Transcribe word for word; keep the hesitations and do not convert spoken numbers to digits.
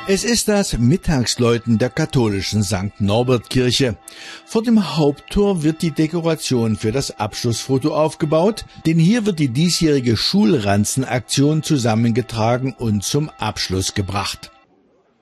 Es ist das Mittagsläuten der katholischen Sankt Norbert-Kirche. Vor dem Haupttor wird die Dekoration für das Abschlussfoto aufgebaut, denn hier wird die diesjährige Schulranzenaktion zusammengetragen und zum Abschluss gebracht.